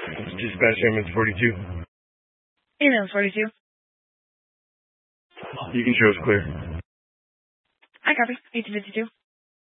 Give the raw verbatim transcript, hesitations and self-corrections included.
Dispatch ambulance forty-two. Ambulance forty-two. You can show us clear. I copy. eighteen fifty-two.